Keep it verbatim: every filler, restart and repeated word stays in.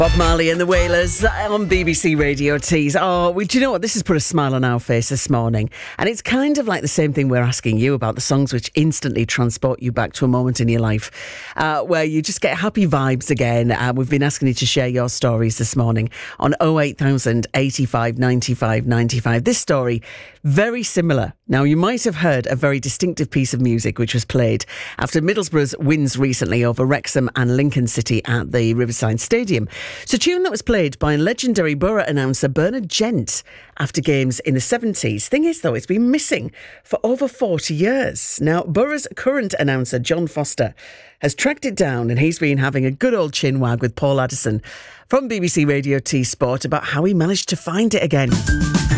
Bob Marley and the Wailers on B B C Radio Tees. Oh, we, do you know what? This has put a smile on our face this morning. And it's kind of like the same thing we're asking you about, the songs which instantly transport you back to a moment in your life uh, where you just get happy vibes again. Uh, we've been asking you to share your stories this morning on oh eight thousand, eighty-five, ninety-five, ninety-five. This story, very similar. Now, you might have heard a very distinctive piece of music which was played after Middlesbrough's wins recently over Wrexham and Lincoln City at the Riverside Stadium. It's a tune that was played by legendary Borough announcer Bernard Gent after games in the seventies. Thing is, though, it's been missing for over forty years. Now, Borough's current announcer, John Foster, has tracked it down and he's been having a good old chinwag with Paul Addison from B B C Radio T Sport about how he managed to find it again.